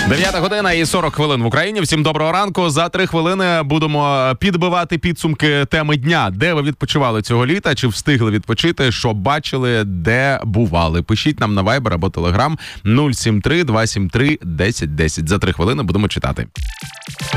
9 година і 40 хвилин в Україні. Всім доброго ранку. За 3 хвилини будемо підбивати підсумки теми дня. Де ви відпочивали цього літа? Чи встигли відпочити? Що бачили? Де бували? Пишіть нам на Viber або Telegram 073 273 1010. За 3 хвилини будемо читати.